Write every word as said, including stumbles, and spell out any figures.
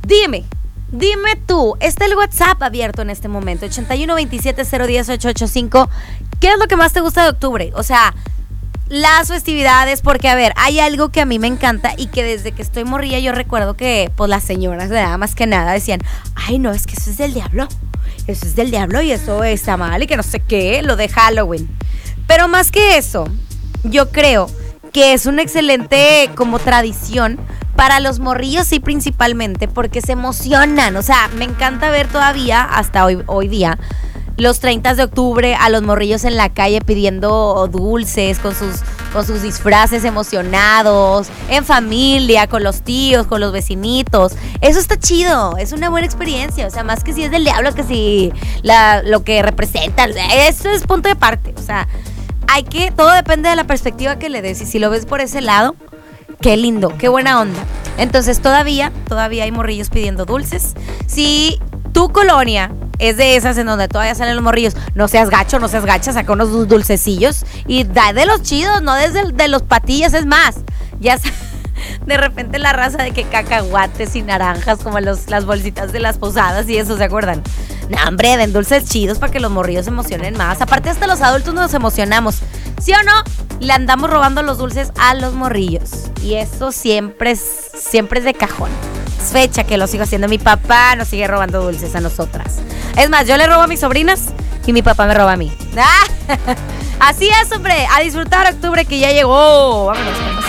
Dime, dime tú, está el WhatsApp abierto en este momento, ochenta y uno veintisiete cero diez ocho ocho cinco. ¿Qué es lo que más te gusta de octubre? O sea, las festividades, porque a ver, hay algo que a mí me encanta y que desde que estoy morrilla yo recuerdo que pues las señoras, ¿verdad? Más que nada decían, ay no, es que eso es del diablo, eso es del diablo y eso está mal y que no sé qué, lo de Halloween. Pero más que eso, yo creo que es una excelente como tradición para los morrillos, sí, principalmente, porque se emocionan. O sea, me encanta ver todavía, hasta hoy, hoy día, los treinta de octubre a los morrillos en la calle pidiendo dulces, con sus, con sus disfraces emocionados, en familia, con los tíos, con los vecinitos. Eso está chido, es una buena experiencia. O sea, más que si es del diablo, que si la, lo que representa, eso es punto de parte. O sea, hay que, todo depende de la perspectiva que le des. Y si lo ves por ese lado, qué lindo, qué buena onda. Entonces todavía, todavía hay morrillos pidiendo dulces. Si tu colonia es de esas en donde todavía salen los morrillos, no seas gacho, no seas gacha, saca unos dulcecillos y da de los chidos, no desde de los patillas. Es más, ya de repente la raza de que cacahuates y naranjas como los, las bolsitas de las posadas y eso, ¿se acuerdan? No, hombre, den dulces chidos para que los morrillos se emocionen más. Aparte, hasta los adultos nos emocionamos, ¿sí o no? Le andamos robando los dulces a los morrillos y eso siempre es, siempre es de cajón. Es fecha que lo sigo haciendo. Mi papá nos sigue robando dulces a nosotras. Es más, yo le robo a mis sobrinas y mi papá me roba a mí. ¡Ah! Así es, hombre. A disfrutar octubre que ya llegó. Vámonos.